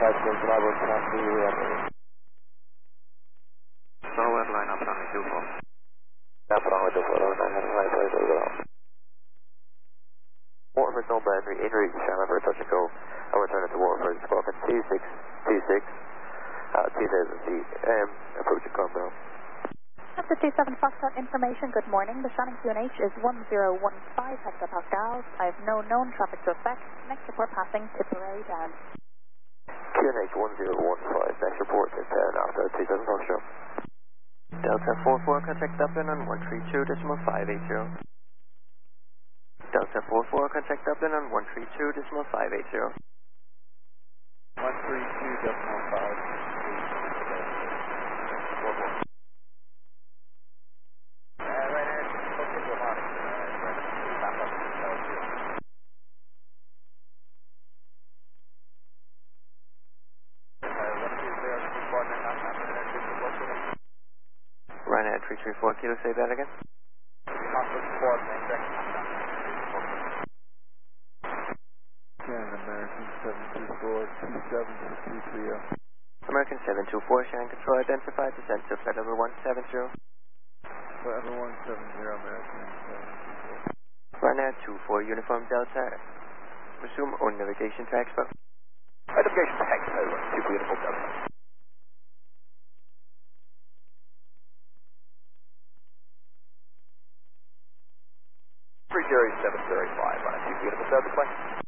Forward line up runway 24. Waterford on boundary, en route, Shannon for touch and go. I'll return it to Waterford, Squawking 2626, 2000 feet, approaching Carmel. After 27 Foxtrot information, good morning. The Shannon QNH is 1015 hectopascals. I have no known traffic to affect. Next report passing Tipperary down. QNH 1015, next report in town after 27 Foxtrot. Delta 44, contact Dublin on 132.580. Delta 44, contact Dublin on 132.580. 132.5. Ryanair 334 Kilo, say that again. American 724, 27630. American 724, Shannon Control, identified, descent to flight level 170. Flight level 170, American 724. Ryanair 24, Uniform Delta, resume on navigation to Expo. Navigation to Expo, 2 Uniform Delta. 30735, running 2 Uniform Delta,